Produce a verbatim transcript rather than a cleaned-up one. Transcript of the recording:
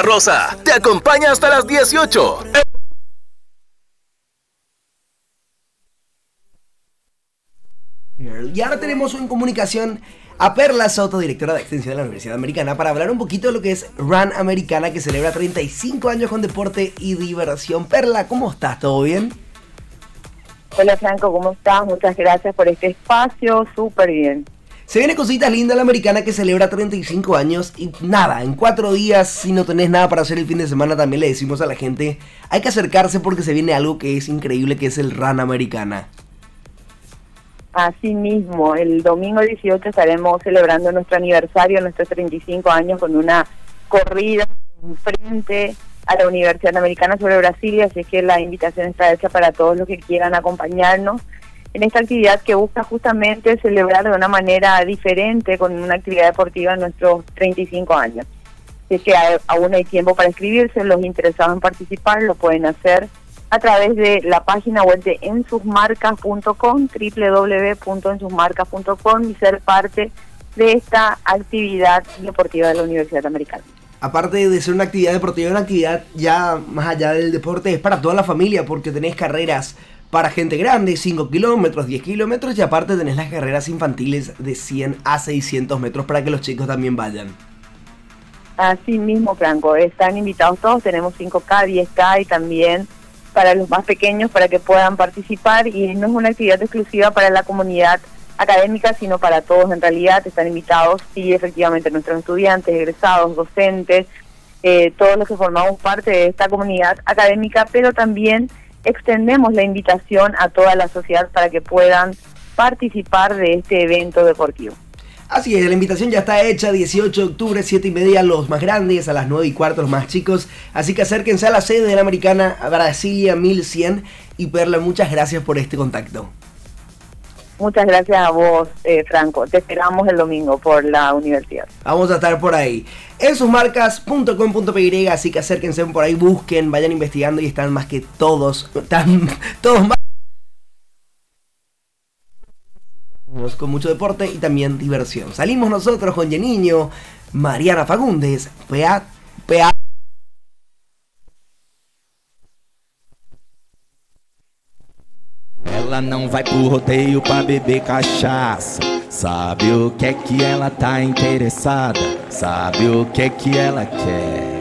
Rosa te acompaña hasta las dieciocho. Y ahora tenemos en comunicación a Perla Soto, directora de extensión de la Universidad Americana, para hablar un poquito de lo que es Run Americana, que celebra treinta y cinco años con deporte y diversión. Perla, ¿cómo estás? ¿Todo bien? Hola Franco, ¿cómo estás? Muchas gracias por este espacio, súper bien. Se viene cositas lindas la Americana, que celebra treinta y cinco años y nada, en cuatro días, si no tenés nada para hacer el fin de semana, también le decimos a la gente, hay que acercarse porque se viene algo que es increíble, que es el Run Americana. Así mismo, el domingo dieciocho estaremos celebrando nuestro aniversario, nuestros treinta y cinco años, con una corrida en frente a la Universidad Americana sobre Brasilia, así es que la invitación está hecha para todos los que quieran acompañarnos en esta actividad que busca justamente celebrar de una manera diferente, con una actividad deportiva en nuestros treinta y cinco años. Así es que hay, aún hay tiempo para inscribirse, los interesados en participar lo pueden hacer a través de la página web de ensusmarcas punto com, doble u doble u doble u punto ensusmarcas punto com, y ser parte de esta actividad deportiva de la Universidad Americana. Aparte de ser una actividad deportiva, una actividad ya más allá del deporte, es para toda la familia, porque tenés carreras para gente grande, cinco kilómetros, diez kilómetros, y aparte tenés las carreras infantiles de cien a seiscientos metros para que los chicos también vayan. Así mismo, Franco, están invitados todos, tenemos cinco K, diez K y también para los más pequeños, para que puedan participar, y no es una actividad exclusiva para la comunidad académica, sino para todos. En realidad están invitados, sí, efectivamente, nuestros estudiantes, egresados, docentes, eh, todos los que formamos parte de esta comunidad académica, pero también extendemos la invitación a toda la sociedad para que puedan participar de este evento deportivo. Así es, la invitación ya está hecha, dieciocho de octubre, siete y media los más grandes, a las nueve y cuarto los más chicos, así que acérquense a la sede de la Americana, a Brasilia mil cien, y Perla, muchas gracias por este contacto. Muchas gracias a vos, eh, Franco, te esperamos el domingo por la universidad. Vamos a estar por ahí, en susmarcas punto com punto pe ye, así que acérquense por ahí, busquen, vayan investigando y están más que todos, están todos más con mucho deporte y también diversión. Salimos nosotros con Yeniño, Mariana Fagundes, Pea, Pea. Ela não vai pro rodeio pra beber cachaça. Sabe o que é que ela tá interessada? Sabe o que é que ela quer?